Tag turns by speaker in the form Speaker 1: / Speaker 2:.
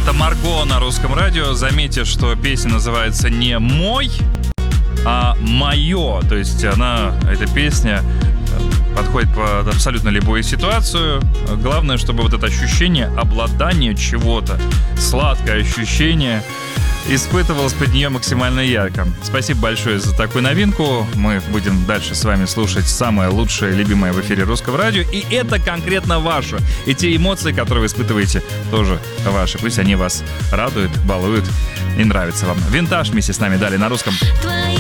Speaker 1: Это Марго на русском радио. Заметьте, что песня называется не «Мой», а «Моё». То есть эта песня подходит под абсолютно любую ситуацию. Главное, чтобы вот это ощущение обладания чего-то, сладкое ощущение, испытывалось под нее максимально ярко. Спасибо большое за такую новинку. Мы будем дальше с вами слушать самое лучшее, любимое в эфире русского радио. И это конкретно ваше. И те эмоции, которые вы испытываете, тоже ваши. Пусть они вас радуют, балуют и нравятся вам. Винтаж вместе с нами далее на русском.